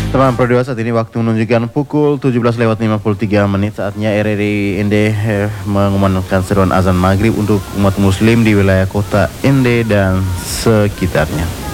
Teman Pro 2, saat ini waktu menunjukkan pukul 17:53. Saatnya RRI Ende mengumandangkan seruan azan maghrib untuk umat muslim di wilayah kota Ende dan sekitarnya.